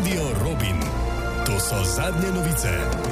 Radio Robin. To so zadnje novice.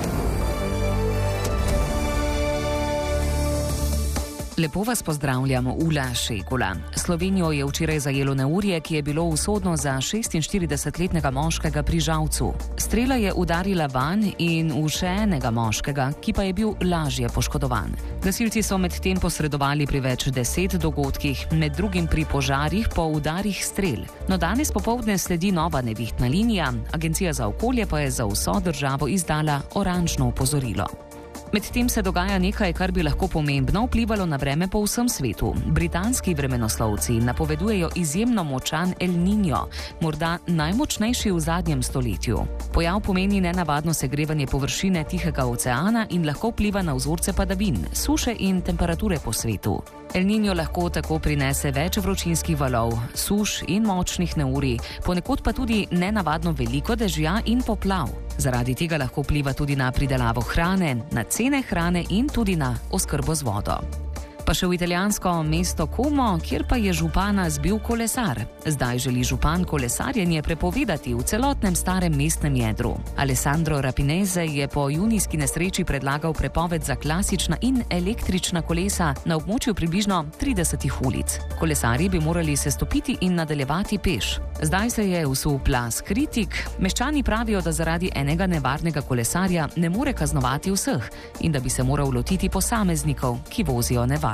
Lepo vas pozdravljamo, Ula Šegula. Slovenijo je včeraj zajelo neurje, ki je bilo usodno za 46-letnega moškega pri Žalcu. Strela je udarila vanj in v še enega moškega, ki pa je bil lažje poškodovan. Gasilci so medtem posredovali pri več 10 dogodkih, med drugim pri požarih po udarih strel. No, danes popoldne sledi nova nevihtna linija, Agencija za okolje pa je za vso državo izdala oranžno opozorilo. Medtem se dogaja nekaj, kar bi lahko pomembno vplivalo na vreme po vsem svetu. Britanski vremenoslovci napovedujejo izjemno močan El Niño, morda najmočnejši v zadnjem stoletju. Pojav pomeni nenavadno segrevanje površine Tihega oceana in lahko vpliva na vzorce padavin, suše in temperature po svetu. El Niño lahko tako prinese več vročinskih valov, suš in močnih neurij, ponekod pa tudi nenavadno veliko dežja in poplav. Zaradi tega lahko vpliva tudi na pridelavo hrane, na cene hrane in tudi na oskrbo z vodo. Pa še v italijansko mesto Como, kjer pa je župana zbil kolesar. Zdaj želi župan kolesarjenje prepovedati v celotnem starem mestnem jedru. Alessandro Rapinese je po junijski nesreči predlagal prepoved za klasična in električna kolesa na območju približno 30 ulic. Kolesarji bi morali se stopiti in nadaljevati peš. Zdaj se je vsul plaz kritik. Meščani pravijo, da zaradi enega nevarnega kolesarja ne more kaznovati vseh in da bi se moral lotiti posameznikov, ki vozijo nevarno.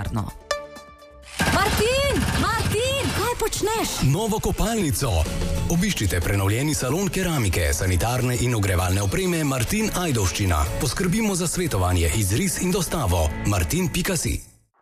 Martin, kaj počneš? Novo kopalnico. Obiščite prenovljeni salon keramike, sanitarne in ogrevalne opreme Martin Ajdovščina. Poskrbimo za svetovanje, izris in dostavo. martin.si.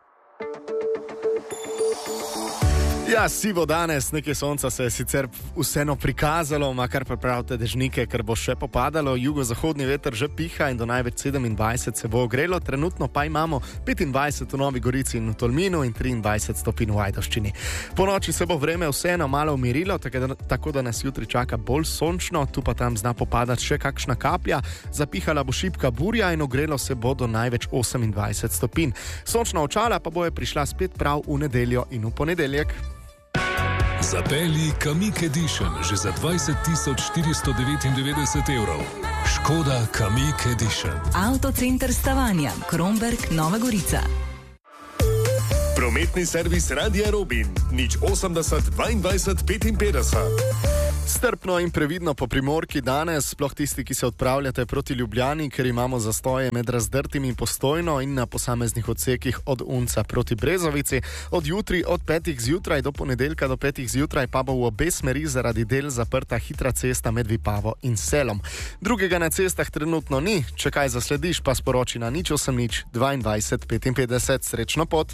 Ja, sivo danes, nekaj sonca se je sicer vseeno prikazalo, makar pa pravite dežnike, ker bo še popadalo, jugozahodni veter že piha in do največ 27 se bo ogrelo, trenutno pa imamo 25 v Novi Gorici in v Tolminu in 23 stopinj v Ajdovščini. Po noči se bo vreme vseeno malo umirilo, tako da nas jutri čaka bolj sončno, tu pa tam zna popadati še kakšna kaplja, zapihala bo šibka burja in ogrelo se bo do največ 28 stopinj. Sončna očala pa bojo prišla spet prav v nedeljo in v ponedeljek. Zapelji Kamiq Edition že za 20.499 €. Škoda Kamiq Edition. Avtocenter Stavanja, Kromberk, Nova Gorica. Prometni servis Radia Robin, 080 22 55. Strpno in previdno po Primorki danes, sploh tisti, ki se odpravljate proti Ljubljani, ker imamo zastoje med Razdrtim in Postojno in na posameznih odsekih od Unca proti Brezovici. Od jutri od 5 zjutraj do ponedeljka do 5 zjutraj pa bo v obe smeri zaradi del zaprta hitra cesta med Vipavo in Selom. Drugega na cestah trenutno ni, če kaj zaslediš, pa sporoči na 080 22 55. Srečno pot!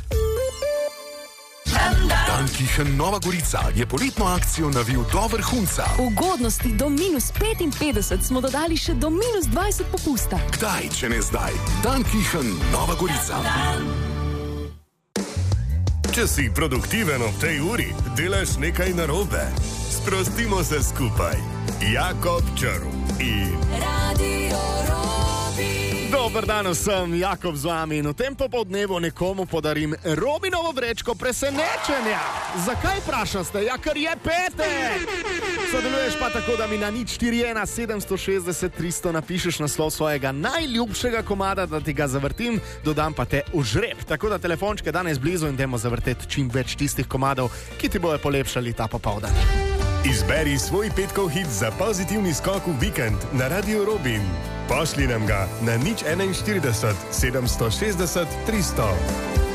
Dankichen Nova Gorica je poletno akcijo navil do vrhunca. Ugodnosti do -55 smo dodali še do -20 popusta. Kdaj, če ne zdaj? Dankichen Nova Gorica. Če si produktiven ob tej uri, delaš nekaj narobe. Sprostimo se skupaj. Jakob Črv in Radio Robin. Dober dan vsem, Jakob z vami in v tem popoldnevu nekomu podarim Robinovo vrečko presenečenja. Zakaj vprašaste? Ja, ker je petek! Sodeluješ pa tako, da mi na 041 760 300 napišeš naslov svojega najljubšega komada, da ti ga zavrtim, dodam pa te v žreb. Tako da telefončke danes blizu in dajmo zavrteti čim več tistih komadov, ki ti bojo polepšali ta popoldan. izberi svoj petkov hit za pozitivni skok v vikend na Radio Robin. Pošli nam ga na 041 760 300.